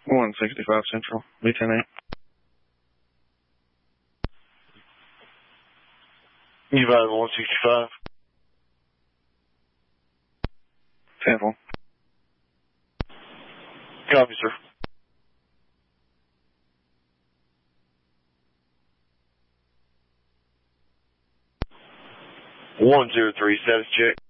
165 Central, B10-8. You valid 165. 10-4. Copy, sir. One zero three status check.